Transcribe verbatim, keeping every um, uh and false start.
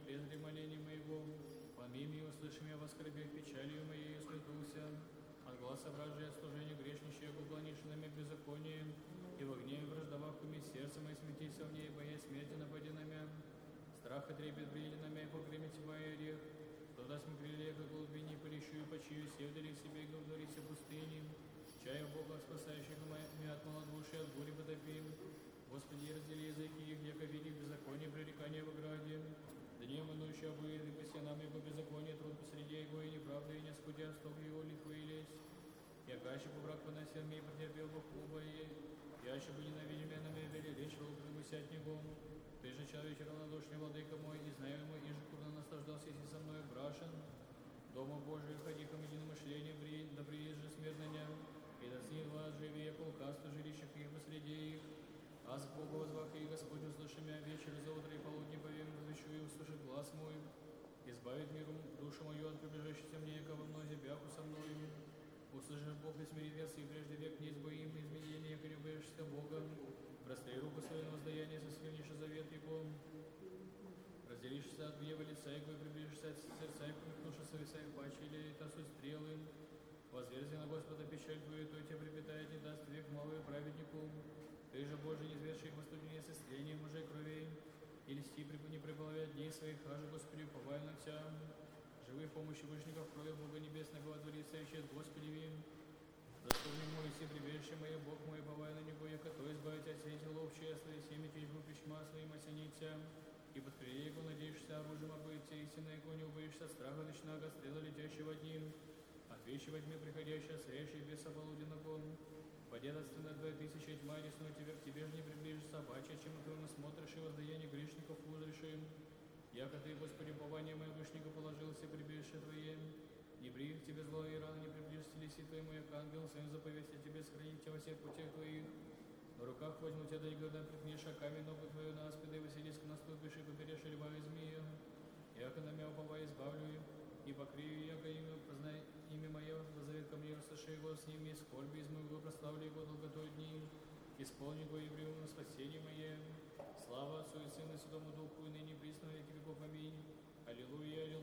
презри моления моего. Помими и услыши меня, воскорбев печалью моей, сметулся. От гласа вражья, служения грешничьих, уклонишь на меня беззаконием, и в гневе враждовах уми сердце мое, смятися в ней, боясь смерти напади на меня. Страх и трепет брили на меня, погремите мой орех. Кто даст мне крылья, как глубине, полещу и почию, севдали себе, и говорите пустыни. Чая Бога, спасающих меня от малодушия, от бури потопим. Господи, раздели языки их, яко видих беззаконие, пререкания в ограде. Дни минующие обыд, и по стенам его беззаконие, труд посреди его, и неправда, и не скудя, сток его лихвы и лезь. Яка бы враг поносил мне, и претерпел Бог клуба, и яще бы ненавидел меня, на меня вели речь, волк бы сядь негом. Ты же человек равнодушный, владыка мой, и знаю мой, и же курно наслаждался, если со мной брашен. Дома Божию ходи ко единомышлению, да приезжи смирнення, и да с ним вас живи, яко лукавство жилищах их посреди их. Аз к Богу возвах, и Господь услыши меня вечер, за утро и полудни повем, возвещу и услышит глас мой. Избавит миру душу мою от приближающейся мне, яко во мнозе бяху со мною. Услышишь Бог, и смирит вес, и прежде век не избоим, изменения, яко любишься Бога. Простри руку свою на воздаяние, сосхранишь завет Его. Разделишься от гнева лица Его, и приближишься от сердца, и помягнувши совеса их паче, или это суть стрелы. Возверзи на Господа печаль Твою, то Тебя припитает, не даст век малую праведнику. Ты же, Боже, не изведший их выступление с исцелением мужей кровей, и льсти не приполовят дней своих, аже, Господи, уповай на Тебя. Живых помощи вышников крови Бога Небесного, дворится ищет Господи вим. Заступник мой, все прибежище мое, Бог мой, уповай на Него, яко то избавить от сети ловчие, свои семя течбу письма своим осениться. И под крылья Его надеешься оружием обойти, истинно Его не убоишься страха ночного, стрела летящего днем. Отвечи во тьме приходящая, срежь беса полуденного. Подедаться на две тысячи тьма, ресну тебе, к тебе же не приближишься, паче, чем ты смотришь и воздаяние грешников узрешим. Яко ты, Господи, упование мое грешника положил все прибежище Твое. Не приих тебе зло и рано, не приближишься лиси Твоему, як ангел, своим заповесть о тебе сохранить тебя во всех путях Твоих. На руках возьму тебя, да никогда прикнешь, а камень ногу Твою на аспиды, Василиск наступишь, и поберешь льва и змею. Яко на меня уповай избавлю, и покрию, яко имя, познай имя мое, возовет ко мне, услыши его с ними, из скорби из моего прославлю его долготой дни. Исполни его и приму на спасение мое. Слава Отцу и Сыну и Святому Духу, и ныне присно веки веков. Аминь. Аллилуйя, аллилуйя.